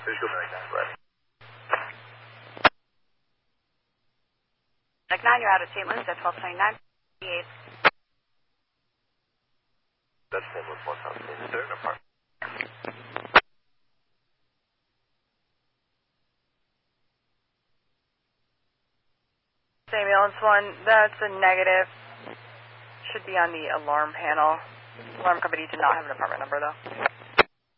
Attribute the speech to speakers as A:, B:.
A: Visual 9, ready.
B: Like 9, you're out of St. Louis at 1229.
A: That's St. Louis 1 South State. Is there an apartment?
C: Samuel, it's 1. That's a negative. Should be on the alarm panel. Alarm company did not have an apartment number, though.